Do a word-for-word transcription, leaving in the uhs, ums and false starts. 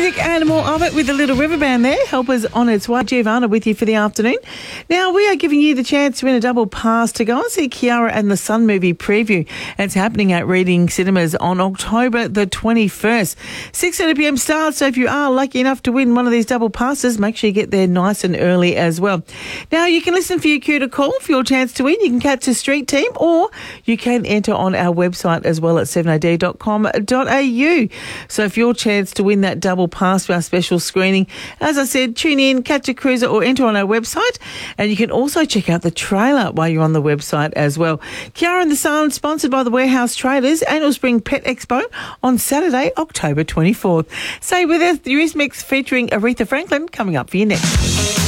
music and more of it with the Little River Band there. Help us on its way. Giovanna with you for the afternoon. Now, we are giving you the chance to win a double pass to go and see Kiara and the Sun movie preview. It's happening at Reading Cinemas on October the twenty-first. six thirty p m start, so if you are lucky enough to win one of these double passes, make sure you get there nice and early as well. Now, you can listen for your cue to call for your chance to win. You can catch the street team, or you can enter on our website as well at seven a d dot com dot a u. So for your chance to win that double pass for our special screening, as I said, tune in, catch a cruiser, or enter on our website. And you can also check out the trailer while you're on the website as well. Kiara and the Sun, sponsored by the Warehouse Traders, Annual Spring Pet Expo on Saturday, October twenty-fourth. Stay with us, the Eurythmics featuring Aretha Franklin coming up for you next.